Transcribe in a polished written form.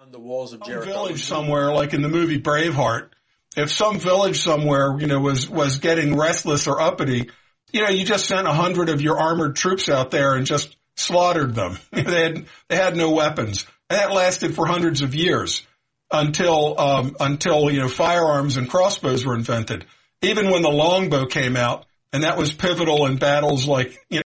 the walls of Jericho. Village somewhere, like in the movie Braveheart, if some village somewhere, was getting restless or uppity, you just sent 100 of your armored troops out there and just slaughtered them. They had no weapons. And that lasted for hundreds of years until firearms and crossbows were invented. Even when the longbow came out, and that was pivotal in battles like,